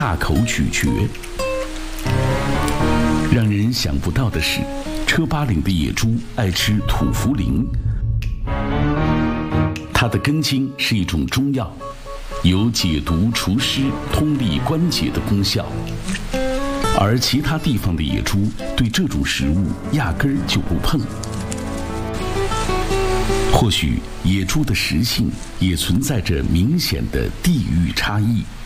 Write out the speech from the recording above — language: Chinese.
大口咀嚼。让人想不到的是，车巴岭的野猪爱吃土茯苓，它的根茎是一种中药，有解毒除湿、通利关节的功效。而其他地方的野猪对这种食物压根儿就不碰。或许野猪的食性也存在着明显的地域差异。